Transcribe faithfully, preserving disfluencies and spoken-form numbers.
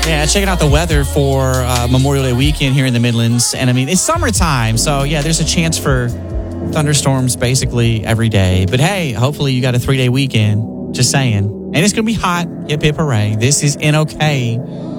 Yeah, checking out the weather for uh, Memorial Day weekend here in the Midlands. And I mean, it's summertime. So, yeah, there's a chance for thunderstorms basically every day. But hey, hopefully you got a three-day weekend. Just saying. And it's going to be hot. Hip, hip, hooray. This is N O K.